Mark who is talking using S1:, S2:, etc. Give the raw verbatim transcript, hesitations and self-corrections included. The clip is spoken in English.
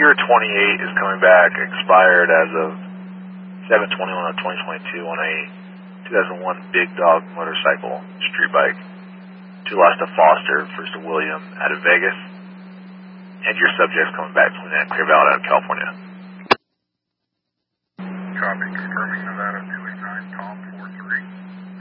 S1: Year twenty-eight is coming back, expired as of seven twenty-one of twenty twenty-two on a two thousand one Big Dog motorcycle, street bike. Two lost to Foster, first to William out of Vegas. And your subject's coming back from that Clear Valley out of California.
S2: Copy, confirming Nevada two eight nine, Tom four three.